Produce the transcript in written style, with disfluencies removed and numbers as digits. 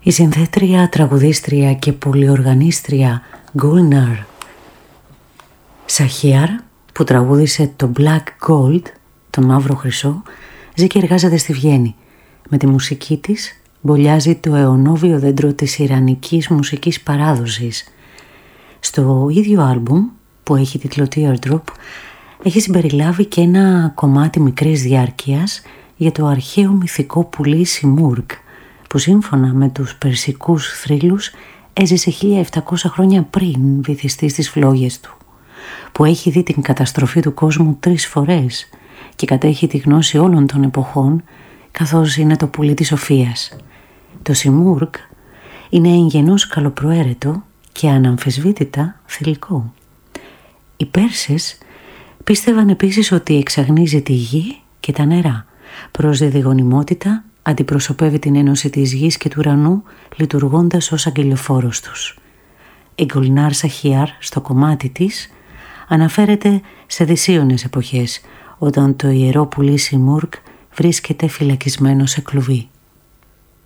Η συνθέτρια, τραγουδίστρια και πολυοργανίστρια Gulnar Shahryar, που τραγούδισε το Black Gold, το μαύρο χρυσό, ζει και εργάζεται στη Βιέννη. Με τη μουσική της μπολιάζει το αιωνόβιο δέντρο της ιρανικής μουσικής παράδοσης. Στο ίδιο άλμπουμ, που έχει τίτλο Teardrop, έχει συμπεριλάβει και ένα κομμάτι μικρής διάρκειας για το αρχαίο μυθικό πουλί Σιμούργκ, που σύμφωνα με τους περσικούς θρύλους έζησε 1700 χρόνια πριν βυθιστεί στις φλόγες του, που έχει δει την καταστροφή του κόσμου 3 φορές και κατέχει τη γνώση όλων των εποχών, καθώς είναι το πουλί της σοφίας. Το Σιμούργκ είναι εγγενώς καλοπροαίρετο και αναμφισβήτητα θηλυκό. Οι Πέρσες πίστευαν επίσης ότι εξαγνίζει τη γη και τα νερά. Προσδίδει γονιμότητα, αντιπροσωπεύει την ένωση της γης και του ουρανού, λειτουργώντας ως αγγελιοφόρος τους. Η Gulnar Shahryar στο κομμάτι της αναφέρεται σε δυσίωνες εποχές, όταν το ιερό πουλί Σιμούργκ βρίσκεται φυλακισμένο σε κλουβί.